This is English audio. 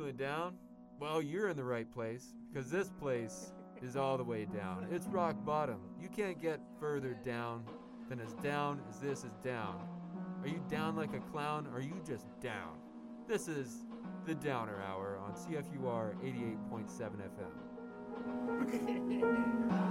Feeling down? Well, you're in the right place, because this place is all the way down. It's rock bottom. You can't get further down than as down as this is down. Are you down like a clown, or are you just down? This is the Downer Hour on CFUR 88.7 FM.